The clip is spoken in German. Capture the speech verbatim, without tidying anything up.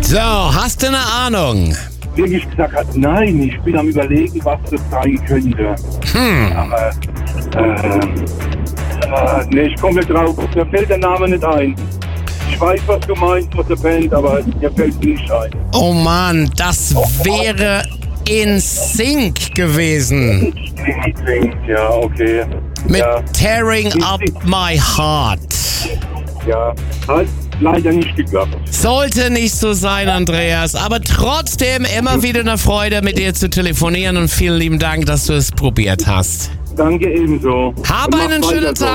So, hast du eine Ahnung? Wirklich gesagt hat, nein, ich bin am Überlegen, was das sein könnte. Hm. Aber, äh, äh, nee, ich komme nicht drauf. Mir fällt der Name nicht ein. Ich weiß, was du meinst mit der Band, aber mir fällt nicht ein. Oh Mann, das wäre In Sync gewesen. Ja, okay. Mit ja. Tearing Up My Heart. Ja, hat leider nicht geklappt. Sollte nicht so sein, Andreas, aber trotzdem immer wieder eine Freude, mit dir zu telefonieren und vielen lieben Dank, dass du es probiert hast. Danke ebenso. Hab Mach einen weiter schönen so. Tag.